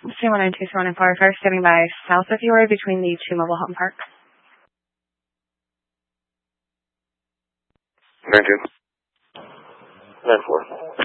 C192, C194, first standing by south of you or between the two mobile home parks. 92. 94.